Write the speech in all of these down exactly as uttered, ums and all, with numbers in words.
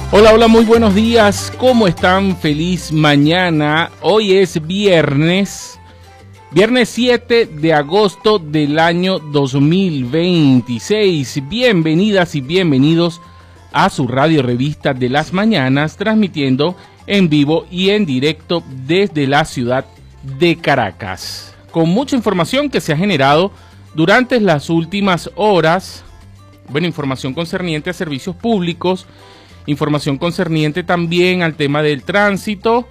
Hola, hola, muy buenos días. ¿Cómo están? Feliz mañana. Hoy es viernes, viernes siete de agosto del año dos mil veintiséis. Bienvenidas y bienvenidos a su radio revista de las mañanas, transmitiendo en vivo y en directo desde la ciudad de Caracas, con mucha información que se ha generado durante las últimas horas. Bueno, información concerniente a servicios públicos, información concerniente también al tema del tránsito,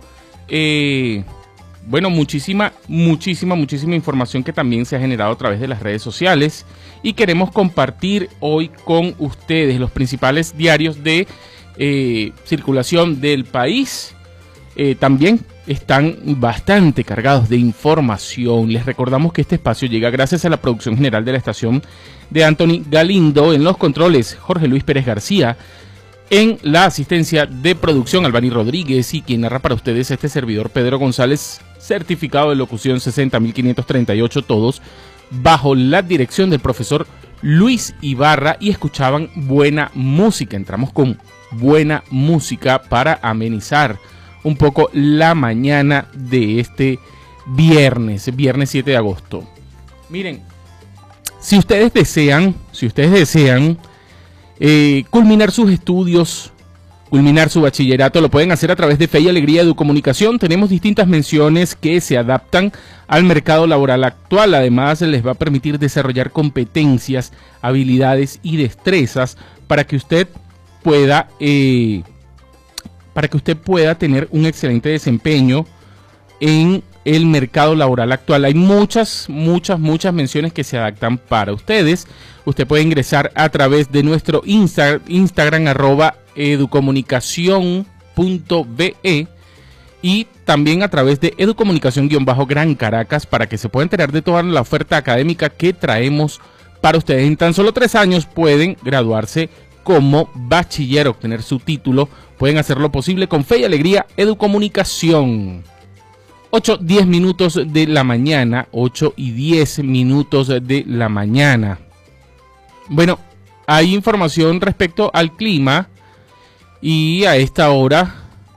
eh, bueno, muchísima, muchísima, muchísima información que también se ha generado a través de las redes sociales y queremos compartir hoy con ustedes los principales diarios de eh, circulación del país. Eh, también están bastante cargados de información. Les recordamos que este espacio llega gracias a la producción general de la estación de Anthony Galindo, en los controles Jorge Luis Pérez García, en la asistencia de producción Albany Rodríguez y quien narra para ustedes este servidor Pedro González, certificado de locución sesenta mil quinientos treinta y ocho, todos bajo la dirección del profesor Luis Ibarra, y escuchaban buena música. Entramos con buena música para amenizar un poco la mañana de este viernes, viernes siete de agosto. Miren, si ustedes desean, si ustedes desean Eh, culminar sus estudios, culminar su bachillerato, lo pueden hacer a través de Fe y Alegría Educomunicación. Tenemos distintas menciones que se adaptan al mercado laboral actual. Además, les va a permitir desarrollar competencias, habilidades y destrezas para que usted pueda, eh, para que usted pueda tener un excelente desempeño en el mercado laboral actual. Hay muchas, muchas, muchas menciones que se adaptan para ustedes. Usted puede ingresar a través de nuestro Insta, Instagram, arroba educomunicación punto be, y también a través de educomunicación-gran Caracas, para que se pueda enterar de toda la oferta académica que traemos para ustedes. En tan solo tres años pueden graduarse como bachiller, obtener su título. Pueden hacer lo posible con Fe y Alegría Educomunicación. ocho, diez minutos de la mañana, ocho y diez minutos de la mañana. Bueno, hay información respecto al clima y a esta hora,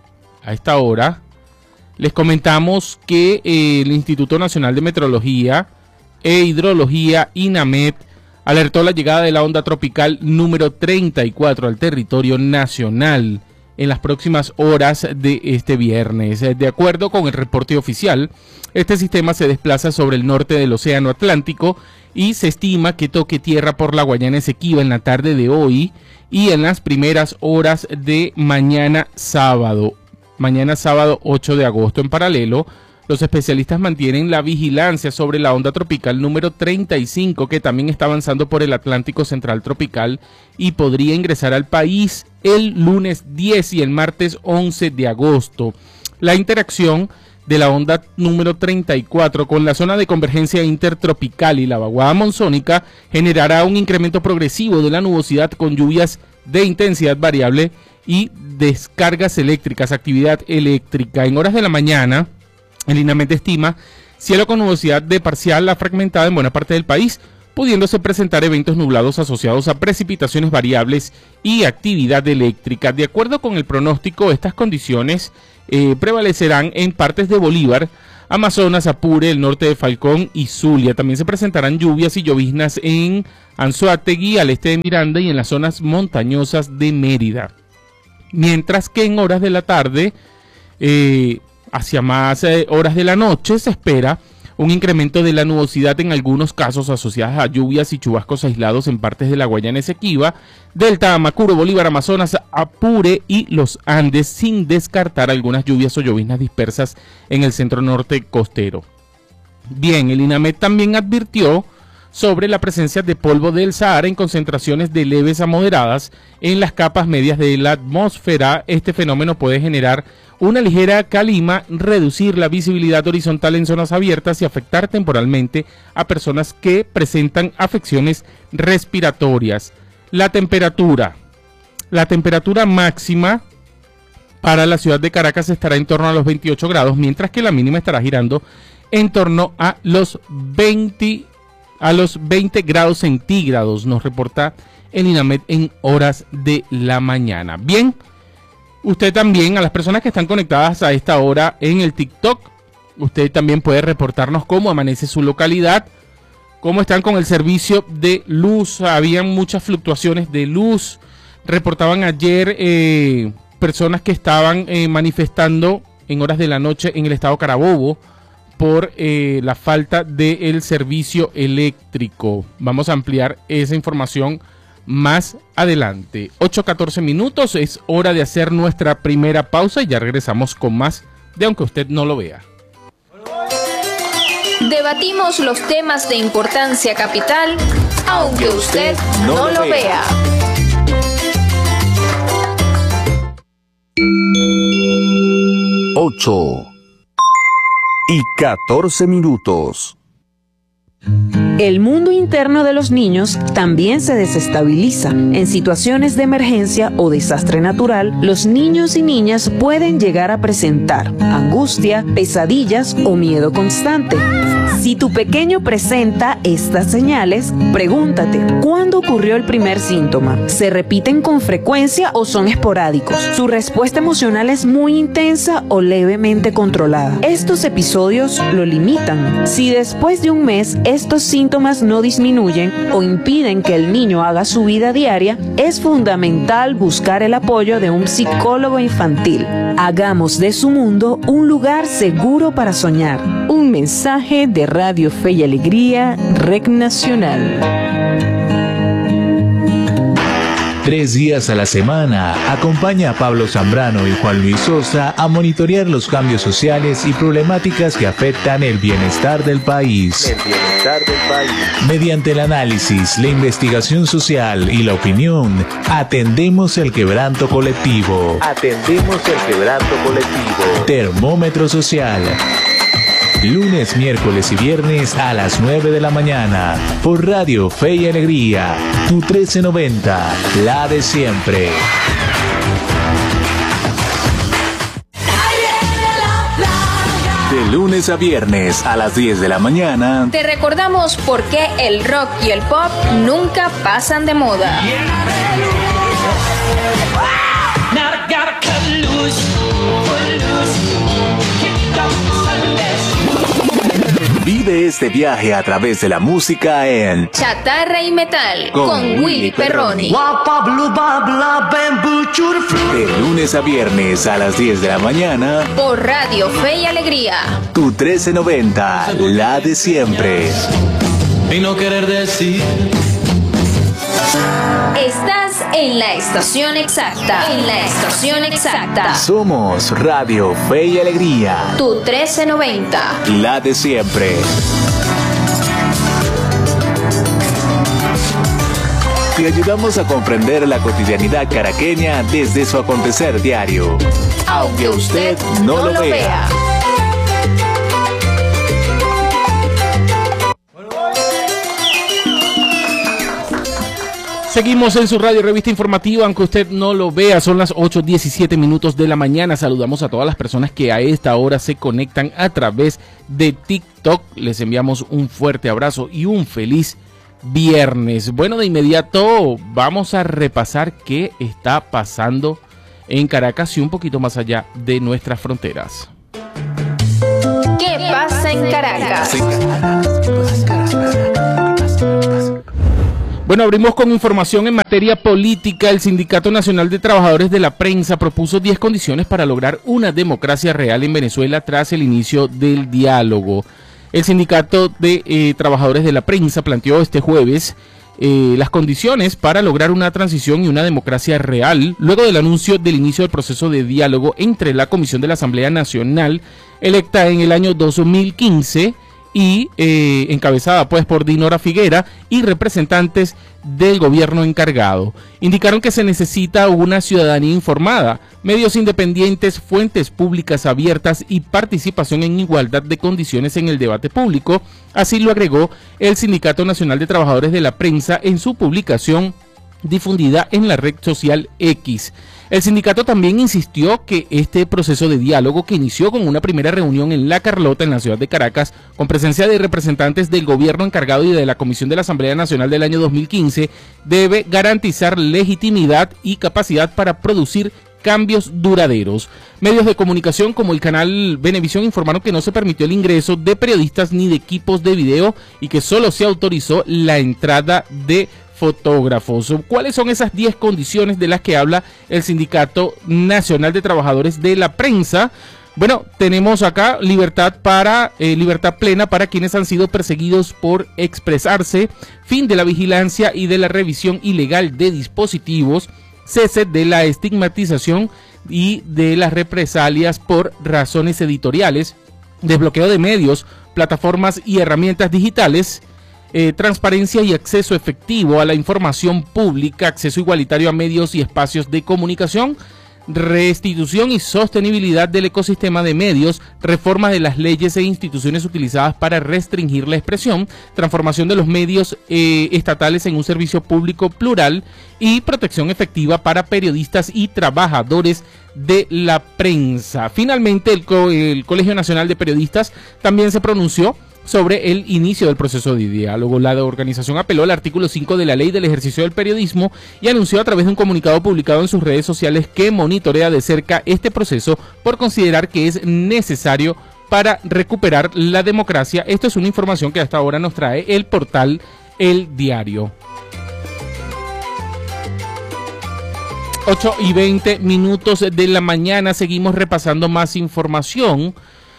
a esta hora, les comentamos que eh, el Instituto Nacional de Meteorología e Hidrología, INAMED, alertó la llegada de la onda tropical número treinta y cuatro al territorio nacional en las próximas horas de este viernes. De acuerdo con el reporte oficial, este sistema se desplaza sobre el norte del Océano Atlántico y se estima que toque tierra por la Guayana Esequiba en la tarde de hoy y en las primeras horas de mañana sábado, mañana sábado ocho de agosto. En paralelo, los especialistas mantienen la vigilancia sobre la onda tropical número treinta y cinco, que también está avanzando por el Atlántico Central Tropical y podría ingresar al país el lunes diez y el martes once de agosto. La interacción de la onda número treinta y cuatro con la zona de convergencia intertropical y la vaguada monzónica generará un incremento progresivo de la nubosidad con lluvias de intensidad variable y descargas eléctricas, actividad eléctrica. En horas de la mañana, el INAMED estima cielo con nubosidad de parcial a fragmentada en buena parte del país, pudiéndose presentar eventos nublados asociados a precipitaciones variables y actividad eléctrica. De acuerdo con el pronóstico, estas condiciones eh, prevalecerán en partes de Bolívar, Amazonas, Apure, el norte de Falcón y Zulia. También se presentarán lluvias y lloviznas en Anzoátegui, al este de Miranda y en las zonas montañosas de Mérida. Mientras que en horas de la tarde, eh, hacia más eh, horas de la noche, se espera un incremento de la nubosidad en algunos casos asociadas a lluvias y chubascos aislados en partes de la Guayana Esequiba, Delta, Amacuro, Bolívar, Amazonas, Apure y los Andes, sin descartar algunas lluvias o lloviznas dispersas en el centro norte costero. Bien, el INAMED también advirtió sobre la presencia de polvo del Sahara en concentraciones de leves a moderadas en las capas medias de la atmósfera. Este fenómeno puede generar una ligera calima, reducir la visibilidad horizontal en zonas abiertas y afectar temporalmente a personas que presentan afecciones respiratorias. La temperatura. La temperatura máxima para la ciudad de Caracas estará en torno a los veintiocho grados, mientras que la mínima estará girando en torno a los veinte, a los veinte grados centígrados, nos reporta el INAMED en horas de la mañana. Bien, Usted también, a las personas que están conectadas a esta hora en el TikTok, usted también puede reportarnos cómo amanece su localidad, cómo están con el servicio de luz. Habían muchas fluctuaciones de luz. Reportaban ayer eh, personas que estaban eh, manifestando en horas de la noche en el estado Carabobo por eh, la falta del servicio eléctrico. Vamos a ampliar esa información más adelante. ocho catorce minutos, es hora de hacer nuestra primera pausa y ya regresamos con más de Aunque Usted No Lo Vea. Debatimos los temas de importancia capital, aunque usted no lo vea. ocho y catorce minutos. El mundo interno de los niños también se desestabiliza. En situaciones de emergencia o desastre natural, los niños y niñas pueden llegar a presentar angustia, pesadillas o miedo constante. Si tu pequeño presenta estas señales, pregúntate, ¿cuándo ocurrió el primer síntoma? ¿Se repiten con frecuencia o son esporádicos? ¿Su respuesta emocional es muy intensa o levemente controlada? Estos episodios lo limitan. Si después de un mes estos síntomas no disminuyen o impiden que el niño haga su vida diaria, es fundamental buscar el apoyo de un psicólogo infantil. Hagamos de su mundo un lugar seguro para soñar. Un mensaje de Radio Fe y Alegría, Rec Nacional. Tres días a la semana, acompaña a Pablo Zambrano y Juan Luis Sosa a monitorear los cambios sociales y problemáticas que afectan el bienestar del país. El bienestar del país. Mediante el análisis, la investigación social y la opinión, atendemos el quebranto colectivo. Atendemos el quebranto colectivo. Termómetro social. Lunes, miércoles y viernes a las nueve de la mañana por Radio Fe y Alegría, tu trece noventa, la de siempre. De lunes a viernes a las diez de la mañana te recordamos por qué el rock y el pop nunca pasan de moda. Vive este viaje a través de la música en Chatarra y Metal con, con Willy Perroni. De lunes a viernes a las diez de la mañana por Radio Fe y Alegría, tu trece noventa, la de siempre. Y no querer decir. Estás en la estación exacta. En la estación exacta. Somos Radio Fe y Alegría, tu trece noventa, la de siempre. Te ayudamos a comprender la cotidianidad caraqueña desde su acontecer diario, aunque usted no, no lo vea. vea. Seguimos en su radio revista informativa, aunque usted no lo vea. Son las ocho diecisiete minutos de la mañana. Saludamos a todas las personas que a esta hora se conectan a través de TikTok. Les enviamos un fuerte abrazo y un feliz viernes. Bueno, de inmediato vamos a repasar qué está pasando en Caracas y un poquito más allá de nuestras fronteras. ¿Qué pasa en Caracas? Bueno, abrimos con información en materia política. El Sindicato Nacional de Trabajadores de la Prensa propuso diez condiciones para lograr una democracia real en Venezuela tras el inicio del diálogo. El Sindicato de eh, Trabajadores de la Prensa planteó este jueves eh, las condiciones para lograr una transición y una democracia real luego del anuncio del inicio del proceso de diálogo entre la Comisión de la Asamblea Nacional, electa en el año dos mil quince, y eh, encabezada pues por Dinora Figuera y representantes del gobierno encargado. Indicaron que se necesita una ciudadanía informada, medios independientes, fuentes públicas abiertas y participación en igualdad de condiciones en el debate público. Así lo agregó el Sindicato Nacional de Trabajadores de la Prensa en su publicación difundida en la red social X. El sindicato también insistió que este proceso de diálogo, que inició con una primera reunión en La Carlota, en la ciudad de Caracas, con presencia de representantes del gobierno encargado y de la Comisión de la Asamblea Nacional del año dos mil quince, debe garantizar legitimidad y capacidad para producir cambios duraderos. Medios de comunicación como el canal Venevisión informaron que no se permitió el ingreso de periodistas ni de equipos de video y que solo se autorizó la entrada de fotógrafos. ¿Cuáles son esas diez condiciones de las que habla el Sindicato Nacional de Trabajadores de la Prensa? Bueno, tenemos acá libertad para eh, libertad plena para quienes han sido perseguidos por expresarse, fin de la vigilancia y de la revisión ilegal de dispositivos, cese de la estigmatización y de las represalias por razones editoriales, desbloqueo de medios, plataformas y herramientas digitales, Eh, transparencia y acceso efectivo a la información pública, acceso igualitario a medios y espacios de comunicación, restitución y sostenibilidad del ecosistema de medios, reforma de las leyes e instituciones utilizadas para restringir la expresión, transformación de los medios eh, estatales en un servicio público plural y protección efectiva para periodistas y trabajadores de la prensa. Finalmente, el, Co- el Colegio Nacional de Periodistas también se pronunció sobre el inicio del proceso de diálogo. La organización apeló al artículo cinco de la Ley del Ejercicio del Periodismo y anunció a través de un comunicado publicado en sus redes sociales que monitorea de cerca este proceso por considerar que es necesario para recuperar la democracia. Esto es una información que hasta ahora nos trae el portal El Diario. ocho y veinte minutos de la mañana, seguimos repasando más información.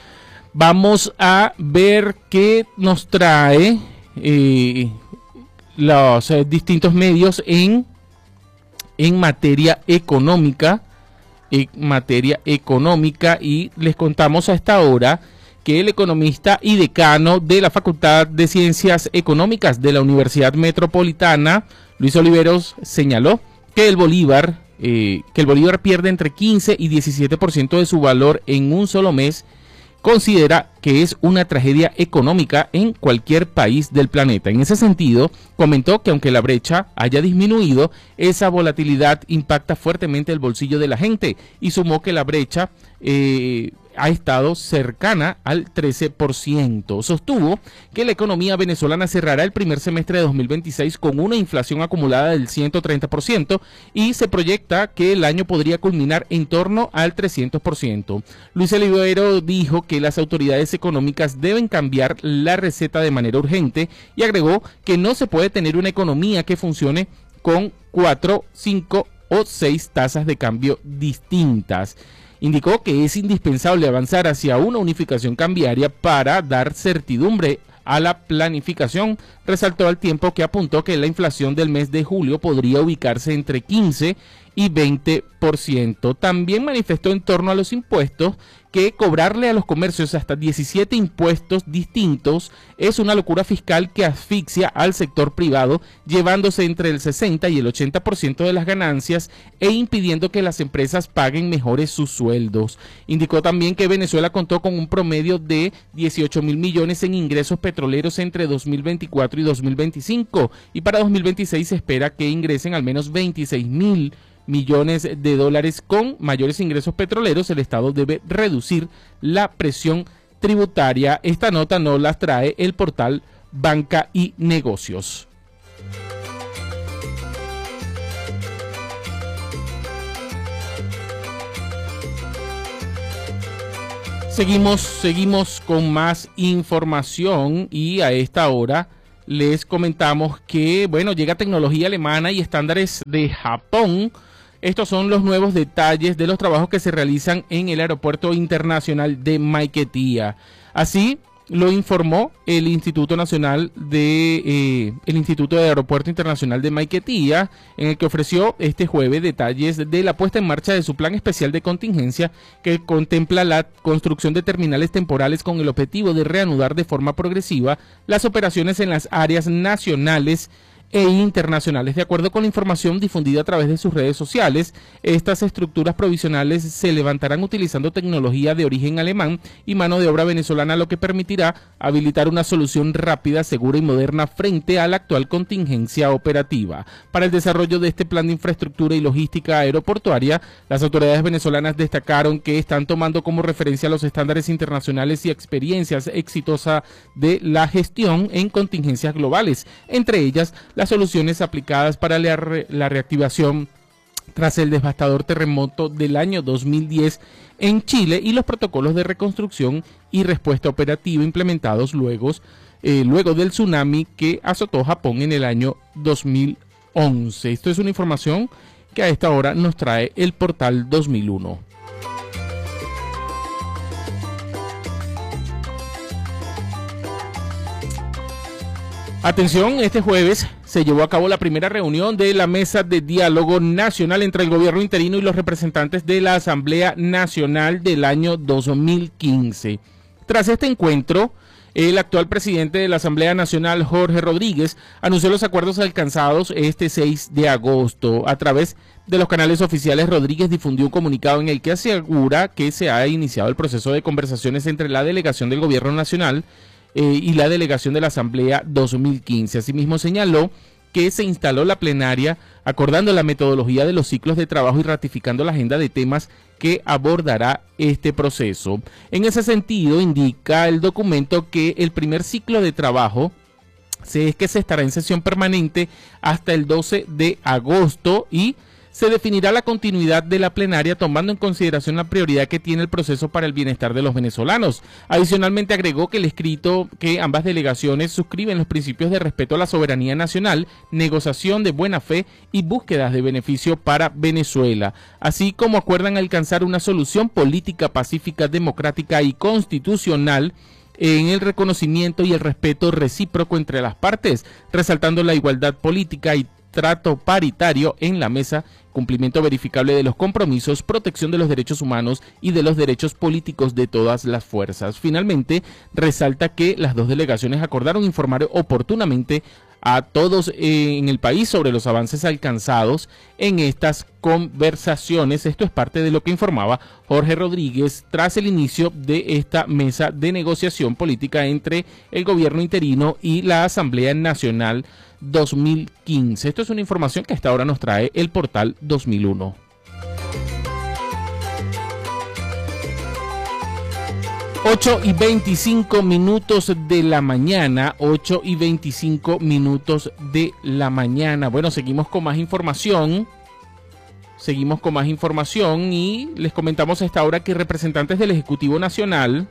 Vamos a ver qué nos trae eh, los eh, distintos medios en, en materia económica, en materia económica, y les contamos a esta hora que el economista y decano de la Facultad de Ciencias Económicas de la Universidad Metropolitana, Luis Oliveros, señaló que el Bolívar, eh, que el Bolívar pierde entre quince y diecisiete por ciento de su valor en un solo mes. Considera que es una tragedia económica en cualquier país del planeta. En ese sentido, comentó que aunque la brecha haya disminuido, esa volatilidad impacta fuertemente el bolsillo de la gente y sumó que la brecha eh, ha estado cercana al trece por ciento. Sostuvo que la economía venezolana cerrará el primer semestre de dos mil veintiséis con una inflación acumulada del ciento treinta por ciento y se proyecta que el año podría culminar en torno al trescientos por ciento. Luis Olivero dijo que las autoridades económicas deben cambiar la receta de manera urgente y agregó que no se puede tener una economía que funcione con cuatro, cinco o seis tasas de cambio distintas. Indicó que es indispensable avanzar hacia una unificación cambiaria para dar certidumbre a la planificación. Resaltó al tiempo que apuntó que la inflación del mes de julio podría ubicarse entre quince y veinte por ciento. También manifestó en torno a los impuestos que cobrarle a los comercios hasta diecisiete impuestos distintos es una locura fiscal que asfixia al sector privado, llevándose entre el sesenta y el ochenta por ciento de las ganancias e impidiendo que las empresas paguen mejores sus sueldos. Indicó también que Venezuela contó con un promedio de dieciocho mil millones en ingresos petroleros entre dos mil veinticuatro y dos mil veinticinco y para dos mil veintiséis se espera que ingresen al menos veintiséis mil millones de dólares. Con mayores ingresos petroleros, el Estado debe reducir la presión tributaria. Esta nota nos la trae el portal Banca y Negocios. Seguimos, seguimos con más información y a esta hora les comentamos que, bueno, llega tecnología alemana y estándares de Japón. Estos son los nuevos detalles de los trabajos que se realizan en el Aeropuerto Internacional de Maiquetía. Así lo informó el Instituto Nacional de eh, el Instituto de Aeropuerto Internacional de Maiquetía, en el que ofreció este jueves detalles de la puesta en marcha de su plan especial de contingencia que contempla la construcción de terminales temporales con el objetivo de reanudar de forma progresiva las operaciones en las áreas nacionales e internacionales. De acuerdo con la información difundida a través de sus redes sociales, estas estructuras provisionales se levantarán utilizando tecnología de origen alemán y mano de obra venezolana, lo que permitirá habilitar una solución rápida, segura y moderna frente a la actual contingencia operativa. Para el desarrollo de este plan de infraestructura y logística aeroportuaria, las autoridades venezolanas destacaron que están tomando como referencia los estándares internacionales y experiencias exitosas de la gestión en contingencias globales, entre ellas la las soluciones aplicadas para la, re, la reactivación tras el devastador terremoto del año dos mil diez en Chile y los protocolos de reconstrucción y respuesta operativa implementados luego, eh, luego del tsunami que azotó Japón en el año dos mil once. Esto es una información que a esta hora nos trae el portal dos mil uno. Atención, este jueves se llevó a cabo la primera reunión de la Mesa de Diálogo Nacional entre el gobierno interino y los representantes de la Asamblea Nacional del año dos mil quince. Tras este encuentro, el actual presidente de la Asamblea Nacional, Jorge Rodríguez, anunció los acuerdos alcanzados este seis de agosto. A través de los canales oficiales, Rodríguez difundió un comunicado en el que asegura que se ha iniciado el proceso de conversaciones entre la delegación del gobierno nacional Eh, y la delegación de la Asamblea dos mil quince. Asimismo señaló que se instaló la plenaria acordando la metodología de los ciclos de trabajo y ratificando la agenda de temas que abordará este proceso. En ese sentido, indica el documento que el primer ciclo de trabajo se es que se estará en sesión permanente hasta el doce de agosto y se definirá la continuidad de la plenaria tomando en consideración la prioridad que tiene el proceso para el bienestar de los venezolanos. Adicionalmente agregó que el escrito que ambas delegaciones suscriben los principios de respeto a la soberanía nacional, negociación de buena fe y búsquedas de beneficio para Venezuela, así como acuerdan alcanzar una solución política pacífica, democrática y constitucional en el reconocimiento y el respeto recíproco entre las partes, resaltando la igualdad política y trato paritario en la mesa, cumplimiento verificable de los compromisos, protección de los derechos humanos y de los derechos políticos de todas las fuerzas. Finalmente, resalta que las dos delegaciones acordaron informar oportunamente a todos eh, en el país sobre los avances alcanzados en estas conversaciones. Esto es parte de lo que informaba Jorge Rodríguez tras el inicio de esta mesa de negociación política entre el gobierno interino y la Asamblea Nacional dos mil quince. Esto es una información que hasta ahora nos trae el portal dos mil uno. ocho y veinticinco minutos de la mañana, ocho y veinticinco minutos de la mañana. Bueno, seguimos con más información. Seguimos con más información y les comentamos a esta hora que representantes del Ejecutivo Nacional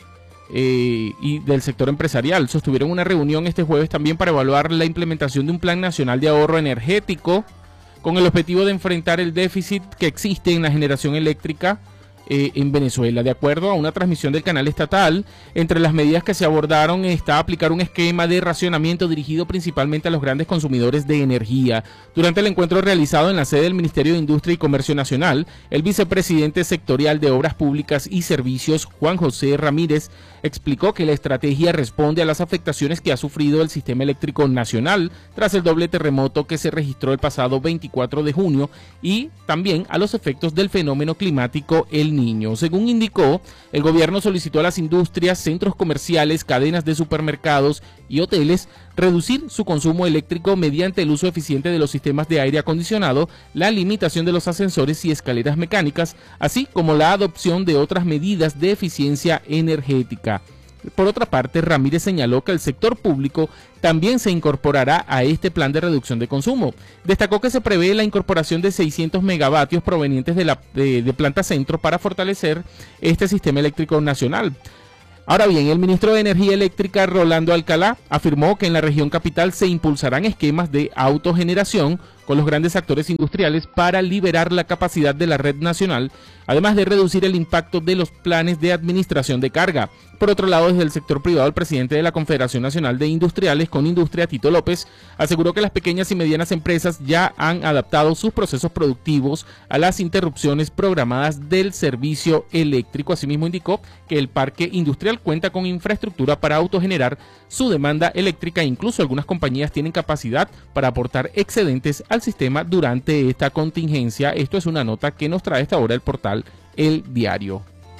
eh, y del sector empresarial sostuvieron una reunión este jueves también para evaluar la implementación de un plan nacional de ahorro energético con el objetivo de enfrentar el déficit que existe en la generación eléctrica Eh, en Venezuela. De acuerdo a una transmisión del canal estatal, entre las medidas que se abordaron está aplicar un esquema de racionamiento dirigido principalmente a los grandes consumidores de energía. Durante el encuentro realizado en la sede del Ministerio de Industria y Comercio Nacional, el vicepresidente sectorial de Obras Públicas y Servicios, Juan José Ramírez, explicó que la estrategia responde a las afectaciones que ha sufrido el sistema eléctrico nacional tras el doble terremoto que se registró el pasado veinticuatro de junio y también a los efectos del fenómeno climático El Niño. Según indicó, el gobierno solicitó a las industrias, centros comerciales, cadenas de supermercados y hoteles reducir su consumo eléctrico mediante el uso eficiente de los sistemas de aire acondicionado, la limitación de los ascensores y escaleras mecánicas, así como la adopción de otras medidas de eficiencia energética. Por otra parte, Ramírez señaló que el sector público también se incorporará a este plan de reducción de consumo. Destacó que se prevé la incorporación de seiscientos megavatios provenientes de la de, de Planta Centro para fortalecer este sistema eléctrico nacional. Ahora bien, el ministro de Energía Eléctrica, Rolando Alcalá, afirmó que en la región capital se impulsarán esquemas de autogeneración con los grandes actores industriales para liberar la capacidad de la red nacional, además de reducir el impacto de los planes de administración de carga. Por otro lado, desde el sector privado, el presidente de la Confederación Nacional de Industriales con Industria, Tito López, aseguró que las pequeñas y medianas empresas ya han adaptado sus procesos productivos a las interrupciones programadas del servicio eléctrico. Asimismo, indicó que el parque industrial cuenta con infraestructura para autogenerar su demanda eléctrica e incluso algunas compañías tienen capacidad para aportar excedentes al sistema durante esta contingencia. Esto es una nota que nos trae esta hora el portal El Diario.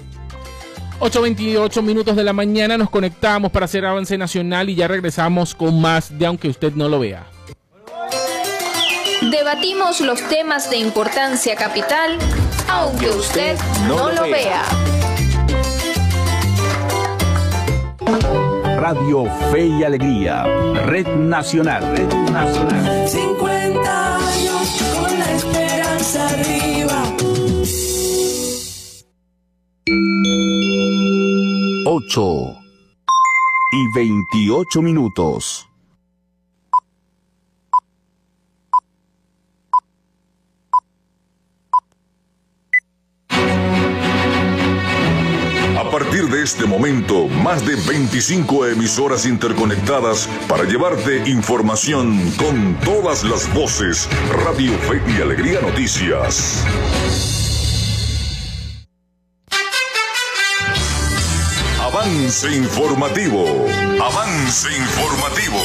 ocho veintiocho minutos de la mañana, nos conectamos para hacer avance nacional y ya regresamos con más de Aunque Usted No Lo Vea. Debatimos los temas de importancia capital, aunque usted no lo vea. Radio Fe y Alegría, Red Nacional, Red Nacional. cincuenta años con la esperanza esperanza arriba. Ocho y veintiocho minutos. A partir de este momento, más de veinticinco emisoras interconectadas para llevarte información con todas las voces. Radio Fe y Alegría Noticias. Avance informativo. Avance informativo.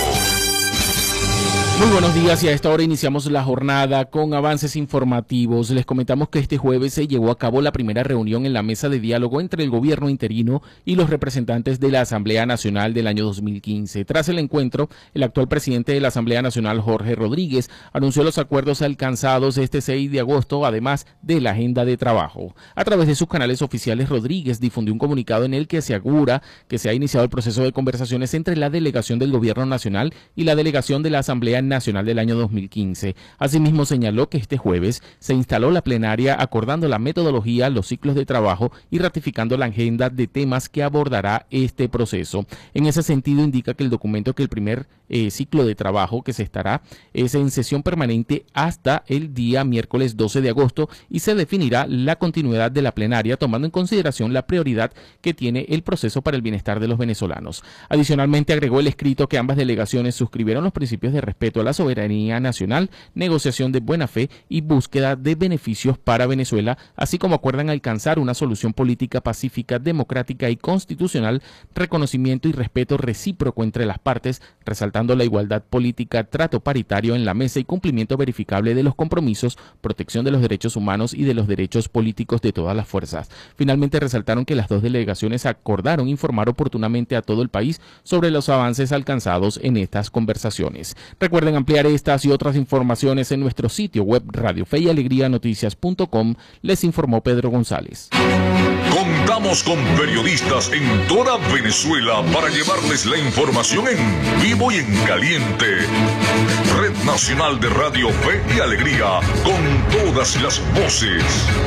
Muy buenos días y a esta hora iniciamos la jornada con avances informativos. Les comentamos que este jueves se llevó a cabo la primera reunión en la mesa de diálogo entre el gobierno interino y los representantes de la Asamblea Nacional del año dos mil quince. Tras el encuentro, el actual presidente de la Asamblea Nacional, Jorge Rodríguez, anunció los acuerdos alcanzados este seis de agosto, además de la agenda de trabajo. A través de sus canales oficiales, Rodríguez difundió un comunicado en el que se asegura que se ha iniciado el proceso de conversaciones entre la delegación del gobierno nacional y la delegación de la Asamblea Nacional Nacional del año dos mil quince. Asimismo, señaló que este jueves se instaló la plenaria acordando la metodología, los ciclos de trabajo y ratificando la agenda de temas que abordará este proceso. En ese sentido, indica que el documento que el primer eh, ciclo de trabajo que se estará es en sesión permanente hasta el día miércoles doce de agosto y se definirá la continuidad de la plenaria tomando en consideración la prioridad que tiene el proceso para el bienestar de los venezolanos. Adicionalmente, agregó el escrito que ambas delegaciones suscribieron los principios de respeto a la soberanía nacional, negociación de buena fe y búsqueda de beneficios para Venezuela, así como acuerdan alcanzar una solución política pacífica, democrática y constitucional, reconocimiento y respeto recíproco entre las partes, resaltando la igualdad política, trato paritario en la mesa y cumplimiento verificable de los compromisos, protección de los derechos humanos y de los derechos políticos de todas las fuerzas. Finalmente, resaltaron que las dos delegaciones acordaron informar oportunamente a todo el país sobre los avances alcanzados en estas conversaciones. Recuerden ampliar estas y otras informaciones en nuestro sitio web radio fe y alegría noticias punto com. Les informó Pedro González. Contamos con periodistas en toda Venezuela para llevarles la información en vivo y en caliente. Red Nacional de Radio Fe y Alegría, con todas las voces.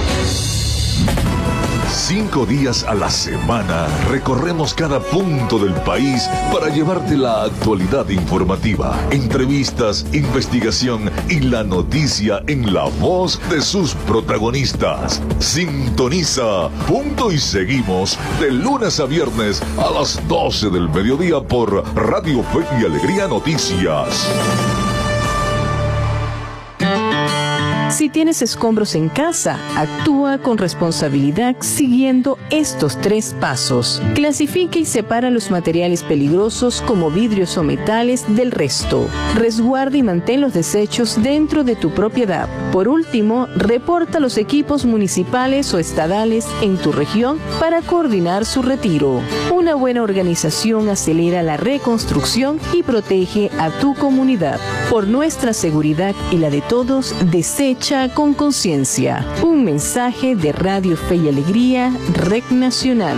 Cinco días a la semana recorremos cada punto del país para llevarte la actualidad informativa, entrevistas, investigación y la noticia en la voz de sus protagonistas. Sintoniza, punto y seguimos de lunes a viernes a las doce del mediodía por Radio Fe y Alegría Noticias. Si tienes escombros en casa, actúa con responsabilidad siguiendo estos tres pasos. Clasifica y separa los materiales peligrosos como vidrios o metales del resto. Resguarda y mantén los desechos dentro de tu propiedad. Por último, reporta los equipos municipales o estadales en tu región para coordinar su retiro. Una buena organización acelera la reconstrucción y protege a tu comunidad. Por nuestra seguridad y la de todos, desecha con conciencia. Un mensaje de Radio Fe y Alegría, Red Nacional.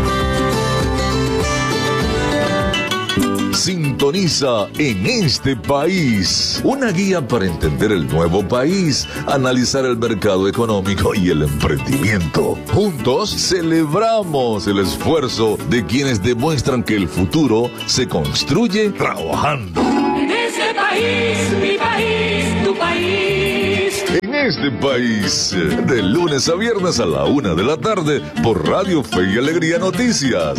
Sintoniza En Este País, una guía para entender el nuevo país, analizar el mercado económico y el emprendimiento. Juntos celebramos el esfuerzo de quienes demuestran que el futuro se construye trabajando. En este país, mi país, tu país. En este país, de lunes a viernes a la una de la tarde por Radio Fe y Alegría Noticias.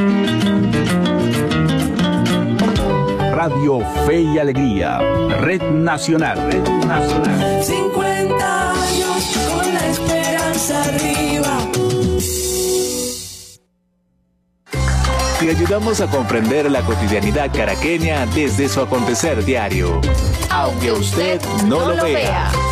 Radio Fe y Alegría, Red Nacional, Red Nacional. cincuenta años con la esperanza arriba. Te ayudamos a comprender la cotidianidad caraqueña desde su acontecer diario, aunque usted no lo vea.